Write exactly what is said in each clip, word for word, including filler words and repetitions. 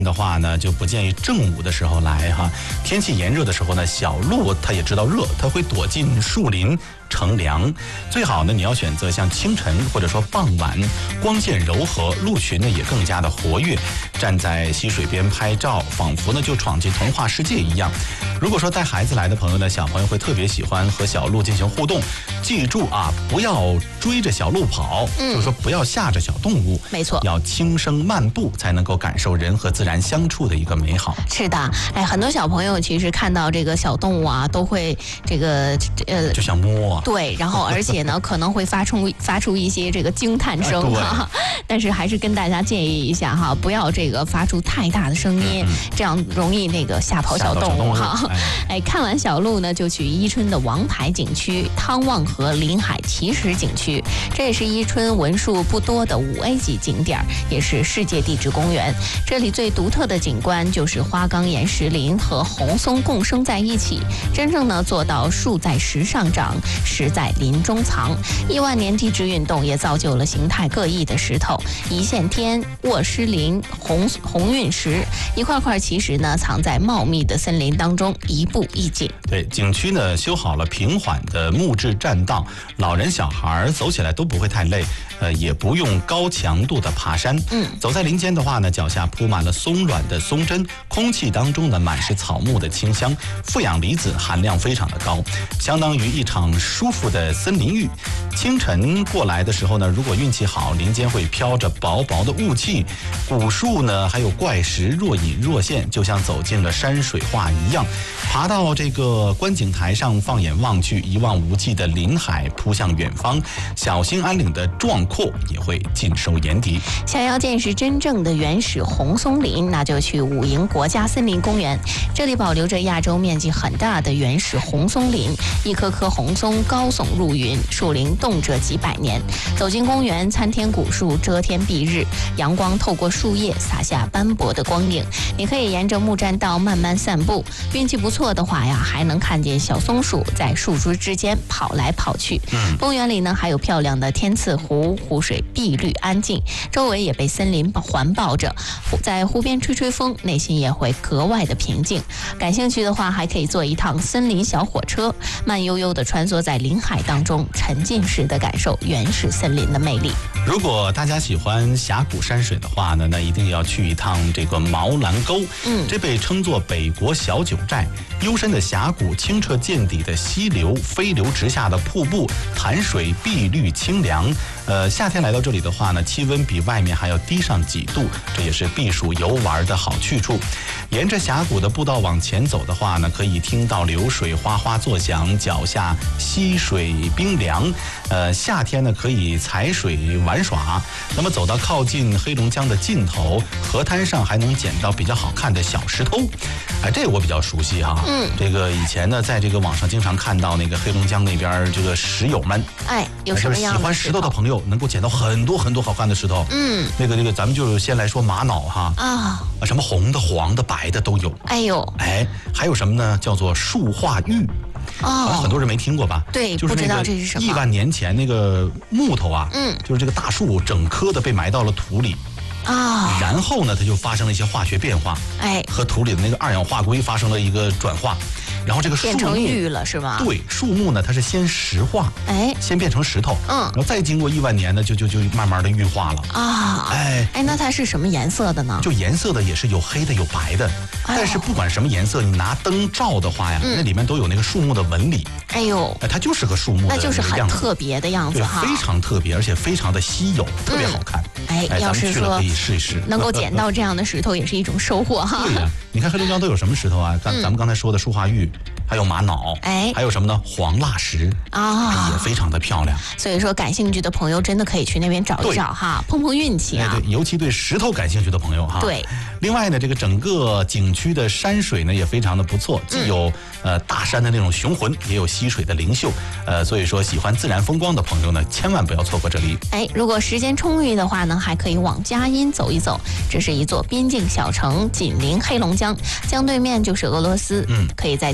的话呢，就不建议正午的时候来哈。天气炎热的时候呢，小鹿它也知道热，它会躲进树林乘凉。最好呢，你要选择像清晨或者说傍晚，光线柔和，鹿群呢也更加的活跃。站在溪水边拍照，仿佛呢就闯进童话世界一样。如果说带孩子来的朋友呢，小朋友会特别喜欢和小鹿进行互动。记住啊，不要追着小鹿跑，嗯、就是说不要吓着小动物。 没错， 要轻声漫步，才能够感受人和自然相处的一个美好。 是的，哎，很多小朋友其实看到这个小动物啊，都会这个呃， 就想摸啊。 对，然后而且呢，可能会发出发出一些这个惊叹声哈、啊。但是还是跟大家建议一下哈，不要这个发出太大的声音，嗯、这样容易那个吓跑小动物哈。哎，看完小鹿呢，就去伊春的王牌景区汤旺河临海奇石景区，这也是伊春为数不多的五 A 级景点，也是世界地质公园。这里最独特的景观就是花岗岩石林和红松共生在一起，真正呢做到树在石上长，石在林中藏。亿万年地质运动也造就了形态各异的石头，一线天、卧狮林、红红陨石，一块块奇石呢藏在茂密的森林当中，一步一景。 对，景区呢修好了平缓的木质栈道，老人小孩走起来都不会太累，呃，也不用高强度的爬山。嗯，走在林间的话呢，脚下铺满了松软的松针，空气当中呢满是草木的清香，负氧离子含量非常的高，相当于一场舒服的森林浴。清晨过来的时候呢，如果运气好，林间会飘着薄薄的雾气，古树呢还有怪石若隐若现，就像走进了山水画一样。爬到这个观景台上，放眼望去，一望无际的林海扑向远方，小兴安岭的壮阔也会尽收眼底。 想要见识真正的原始红松林，那就去武营国家森林公园，这里保留着亚洲面积很大的原始红松林，一棵棵红松高耸入云，树龄动辄几百年。走进公园，参天古树遮天蔽日，阳光透过树叶洒下斑驳的光影。你可以沿着木栈道慢慢散步，运气不错的话呀，还能看见小松鼠在树枝之间跑来跑去。嗯、公园里呢还有漂亮的天赐湖，湖水碧绿安静，周围也被森林环抱着，在湖边吹吹风，内心也会格外的平静。感兴趣的话，还可以坐一趟森林小火车，慢悠悠地穿梭在林海当中，沉浸式的感受原始森林的魅力。 如果大家喜欢峡谷山水的话呢，那一定要去一趟这个毛兰沟。嗯，这被称作北国小九寨，幽深的峡谷，清澈见底的溪流，飞流直下的瀑布，潭水碧绿清凉。呃，夏天来到这里的话呢，气温比外面还要低上几度，这也是避暑游玩的好去处。沿着峡谷的步道往前走的话呢，可以听到流水哗哗作响，脚下溪水冰凉。呃，夏天呢可以踩水玩耍。那么走到靠近黑龙江的尽头，河滩上还能捡到比较好看的小石头。哎，这个我比较熟悉哈。嗯，这个以前呢，在这个网上经常看到那个黑龙江那边这个石友们， 哎，有什么样的喜欢石头的朋友能够捡到很多很多好看的石头。嗯，那个那个，咱们就先来说玛瑙哈。啊，什么红的、黄的、白的都有。 哎呦， 哎，还有什么呢？叫做树化玉。哦，很多人没听过吧？ 对， 就是那个亿万年前那个木头啊，嗯，就是这个大树整棵的被埋到了土里。啊，然后呢，它就发生了一些化学变化，哎，和土里的那个二氧化硅发生了一个转化，然后这个树木变成玉了，是吧？ 对，树木呢，它是先石化，哎，先变成石头，嗯，然后再经过亿万年呢，就就就慢慢的玉化了啊， 哎哎，那它是什么颜色的呢？ 就颜色的也是有黑的有白的，哎、但是不管什么颜色，你拿灯照的话呀，嗯、那里面都有那个树木的纹理。 哎呦， 它就是个树木的， 那就是很特别的样子哈， 非常特别，而且非常的稀有，特别好看。 哎，哎要是说可以试一试， 能够捡到这样的石头也是一种收获哈。 对呀、啊，你看黑龙江都有什么石头啊？咱、嗯、咱们刚才说的树化玉，还有玛瑙，哎，还有什么呢？黄蜡石啊，也非常的漂亮。 所以说，感兴趣的朋友真的可以去那边找一找哈，碰碰运气啊。 对，尤其对石头感兴趣的朋友哈。 对。 另外呢，这个整个景区的山水呢也非常的不错，既有、嗯、呃大山的那种雄浑，也有溪水的灵秀，呃，所以说喜欢自然风光的朋友呢，千万不要错过这里。 哎，如果时间充裕的话呢，还可以往佳音走一走，这是一座边境小城，紧邻黑龙江，江对面就是俄罗斯，嗯，可以在江边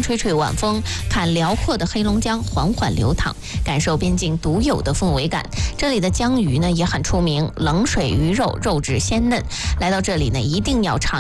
迎吹吹晚风，看辽阔的黑龙江缓缓流淌，感受边境独有的氛围感。这里的江鱼呢也很出名，冷水鱼肉肉质鲜嫩，来到这里呢一定要尝